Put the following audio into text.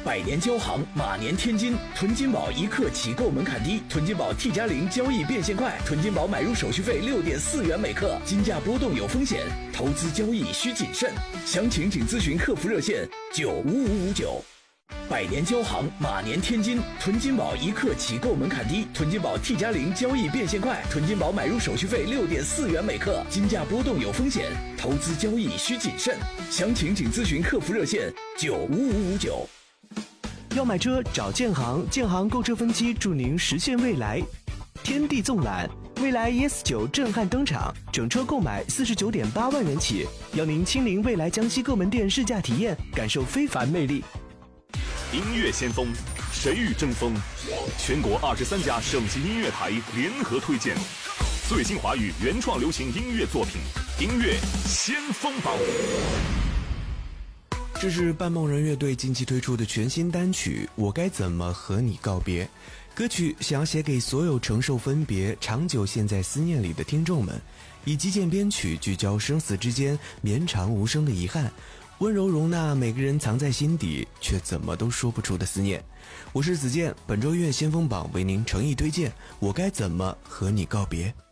百年交行，马年天金。囤金宝一刻起购门槛低，囤金宝 T+0交易变现快，囤金宝买入手续费6.4元每克，金价波动有风险，投资交易需谨慎。详情请咨询客服热线95559。百年交行，马年天金。囤金宝一刻起购门槛低，囤金宝 T+0交易变现快，囤金宝买入手续费6.4元每克，金价波动有风险，投资交易需谨慎。详情请咨询客服热线95559。 要买车找建行，建行购车分期助您实现未来。天地纵览，蔚来 ES9 震撼登场，整车购买49.8万元起，邀您亲临蔚来江西各门店试驾体验，感受非凡魅力。 音乐先锋，谁与争锋？全国23家省级音乐台联合推荐最新华语原创流行音乐作品，音乐先锋榜。 这是半梦人乐队近期推出的全新单曲《我该怎么和你告别》。歌曲想要写给所有承受分别、长久陷在思念里的听众们，以极简编曲聚焦生死之间绵长无声的遗憾，温柔容纳每个人藏在心底却怎么都说不出的思念。我是子健，本周音乐先锋榜为您诚意推荐《我该怎么和你告别》。